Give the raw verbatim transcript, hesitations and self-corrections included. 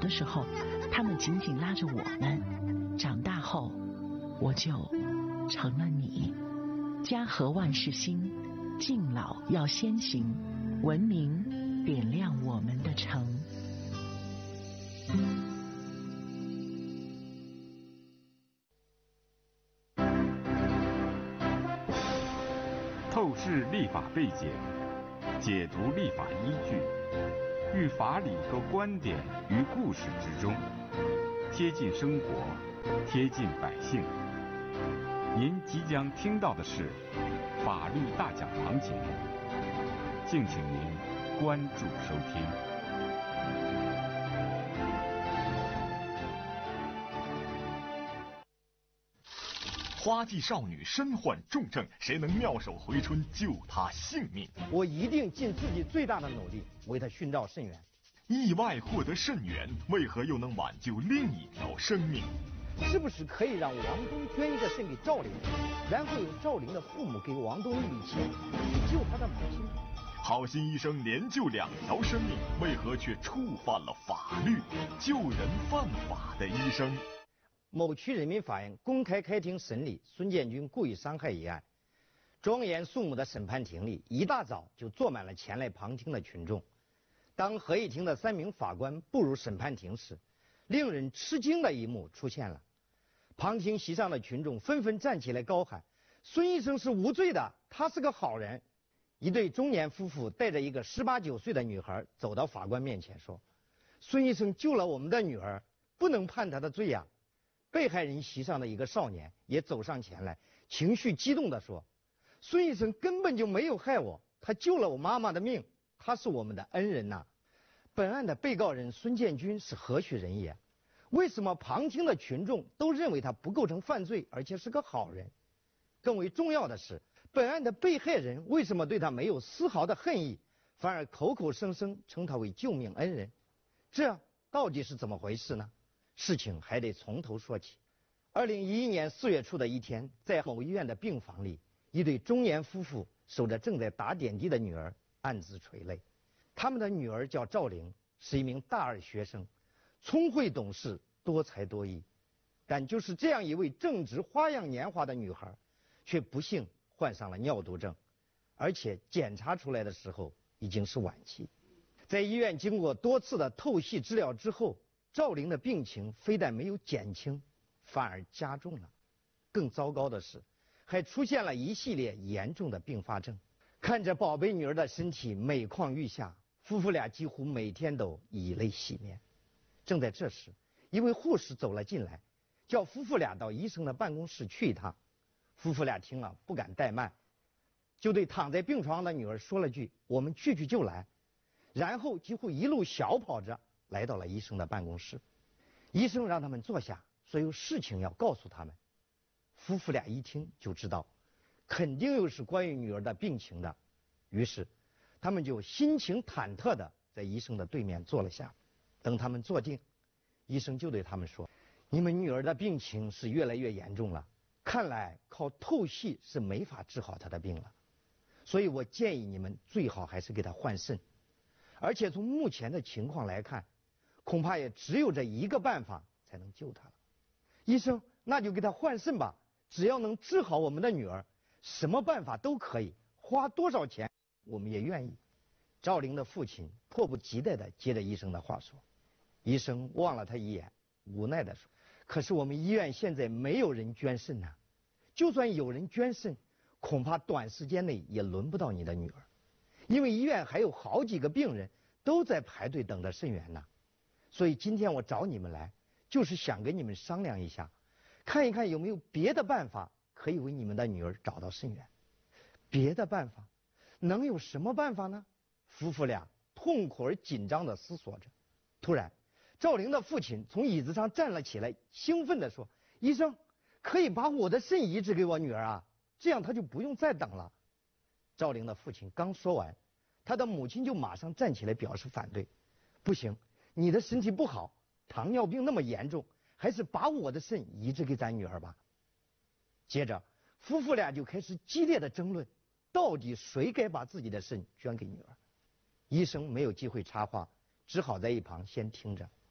的时候，他们紧紧拉着我们；长大后，我就成了你。家和万事兴，敬老要先行，文明点亮我们的城。 透视立法背景，解读立法依据，寓法理和观点于故事之中，贴近生活，贴近百姓。您即将听到的是法律大讲堂节目，敬请您关注收听。 花季少女身患重症，谁能妙手回春救她性命？ 我一定尽自己最大的努力为她寻找肾源。 意外获得肾源，为何又能挽救另一条生命？ 是不是可以让王东捐一个肾给赵玲，然后由赵玲的父母给王东一笔钱去救他的母亲？ 好心医生连救两条生命，为何却触犯了法律？救人犯法的医生。 某区人民法院公开开庭审理孙建军故意伤害一案，庄严肃穆的审判庭里，一大早就坐满了前来旁听的群众。当合议庭的三名法官步入审判庭时，令人吃惊的一幕出现了。旁听席上的群众纷纷站起来高喊：孙医生是无罪的，他是个好人。一对中年夫妇带着一个十八九岁的女孩走到法官面前说：孙医生救了我们的女儿，不能判他的罪呀。被害人席上的一个少年也走上前来，情绪激动地说：孙医生根本就没有害我，他救了我妈妈的命，他是我们的恩人呐、啊。本案的被告人孙建军是何许人也？为什么旁听的群众都认为他不构成犯罪，而且是个好人？更为重要的是，本案的被害人为什么对他没有丝毫的恨意，反而口口声声称他为救命恩人？这到底是怎么回事呢？事情还得从头说起。二零一一年四月初的一天，在某医院的病房里，一对中年夫妇守着正在打点滴的女儿，暗自垂泪。他们的女儿叫赵玲，是一名大二学生，聪慧懂事，多才多艺。但就是这样一位正值花样年华的女孩，却不幸患上了尿毒症，而且检查出来的时候已经是晚期。在医院经过多次的透析治疗之后，赵玲的病情非但没有减轻，反而加重了。更糟糕的是，还出现了一系列严重的并发症。看着宝贝女儿的身体每况愈下，夫妇俩几乎每天都以泪洗面。正在这时，一位护士走了进来，叫夫妇俩到医生的办公室去一趟。夫妇俩听了不敢怠慢，就对躺在病床上的女儿说了句：我们去去就来。然后几乎一路小跑着来到了医生的办公室。医生让他们坐下，说有事情要告诉他们。夫妇俩一听就知道肯定又是关于女儿的病情的，于是他们就心情忐忑的在医生的对面坐了下。等他们坐定，医生就对他们说：你们女儿的病情是越来越严重了，看来靠透析是没法治好她的病了，所以我建议你们最好还是给她换肾。而且从目前的情况来看，恐怕也只有这一个办法才能救她了。医生，那就给她换肾吧，只要能治好我们的女儿，什么办法都可以，花多少钱我们也愿意。赵玲的父亲迫不及待地接着医生的话说。医生望了他一眼，无奈地说：可是我们医院现在没有人捐肾呐、啊，就算有人捐肾，恐怕短时间内也轮不到你的女儿，因为医院还有好几个病人都在排队等着肾源呢。所以今天我找你们来，就是想跟你们商量一下，看一看有没有别的办法可以为你们的女儿找到肾源。别的办法？能有什么办法呢？夫妇俩痛苦而紧张地思索着。突然，赵玲的父亲从椅子上站了起来，兴奋地说：医生，可以把我的肾移植给我女儿啊，这样她就不用再等了。赵玲的父亲刚说完，他的母亲就马上站起来表示反对：不行，你的身体不好，糖尿病那么严重，还是把我的肾移植给咱女儿吧。接着夫妇俩就开始激烈的争论，到底谁该把自己的肾捐给女儿。医生没有机会插话，只好在一旁先听着。